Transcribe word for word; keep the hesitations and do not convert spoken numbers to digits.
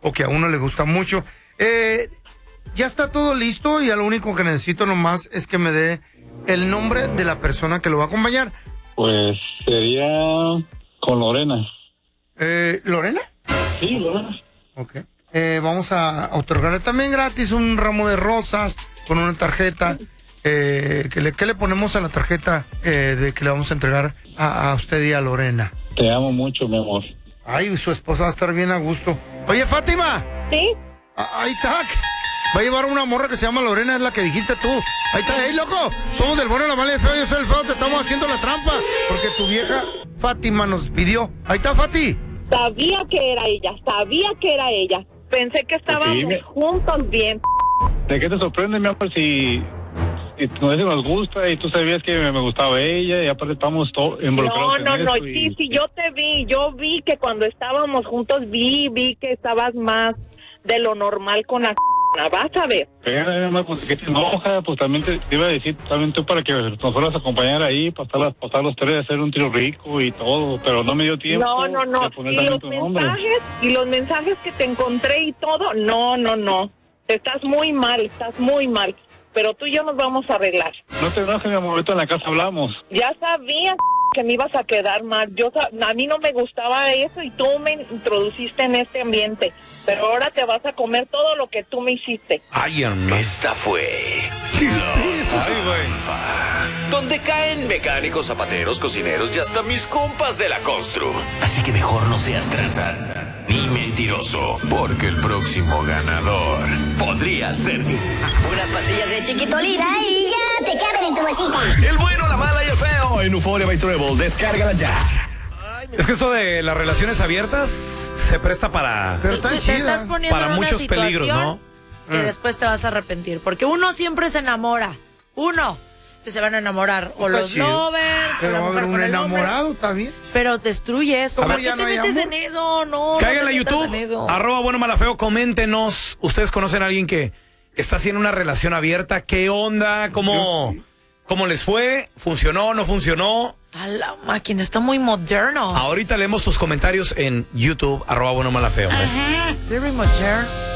o que a uno le gusta mucho. Eh, ya está todo listo y ya lo único que necesito nomás es que me dé el nombre de la persona que lo va a acompañar. Pues sería con Lorena. Eh, ¿Lorena? Sí, Lorena. Ok. Eh, vamos a otorgarle también gratis un ramo de rosas con una tarjeta. Eh, ¿qué, le, ¿Qué le ponemos a la tarjeta eh, de que le vamos a entregar a, a usted y a Lorena? Te amo mucho, mi amor. Ay, su esposa va a estar bien a gusto. Oye, Fátima. ¿Sí? Ah, ahí está. Va a llevar una morra que se llama Lorena, es la que dijiste tú. Ahí está, hey, loco. Somos del bueno, la mala y el feo. Yo soy el feo, te estamos haciendo la trampa. Porque tu vieja Fátima nos pidió. Ahí está, Fati. Sabía que era ella, sabía que era ella. Pensé que estábamos Sí, me... juntos bien. ¿De qué te sorprende, mi amor, si... Y nos, nos gusta y tú sabías que me, me gustaba ella y aparte estamos todos involucrados. No, no, en no, eso sí, y... sí, yo te vi, yo vi que cuando estábamos juntos vi, vi que estabas más de lo normal con la c***, vas a ver. Pero, pues, ¿qué te enoja? Pues también te, te iba a decir, también tú para que nos fueras a acompañar ahí, pasar, pasar los tres, hacer un trío rico y todo, pero no me dio tiempo. No, no, no, y los mensajes, y los mensajes que te encontré y todo, no, no, no, estás muy mal, estás muy mal. Pero tú y yo nos vamos a arreglar. No te enojes, mi amor, ahorita en la casa hablamos. Ya sabía que me ibas a quedar mal. Yo a mí no me gustaba eso y tú me introduciste en este ambiente. Pero ahora te vas a comer todo lo que tú me hiciste. Ay, hermano. Esta fue la trampa, donde caen mecánicos, zapateros, cocineros y hasta mis compas de la constru. Así que mejor no seas tranza ni mentiroso, porque el próximo ganador podría ser tú. Unas pastillas de chiquitolina y ya te caben en tu bolsita. El bueno, la mala y el feo en Euphoria by Treble. Descárgala ya. Es que esto de las relaciones abiertas se presta para, Pero tan te chida. estás poniendo para en una muchos peligros, ¿no? que Ah. después te vas a arrepentir. Porque uno siempre se enamora. Uno. Que se van a enamorar. O Está los chido. lovers, o Pero la va a mujer haber un con el hombre. enamorado, está bien. Pero destruye eso. A ¿Por ver, qué ya te no hay metes amor. en eso? No, Cáiganle a no te metas YouTube, en eso. arroba bueno malafeo, coméntenos. ¿Ustedes conocen a alguien que está haciendo una relación abierta? ¿Qué onda? ¿Cómo, cómo les fue? ¿Funcionó? ¿No funcionó? A la máquina, está muy moderno. Ahorita leemos tus comentarios en YouTube, arroba bueno malafeo. ¿eh? Very moderno.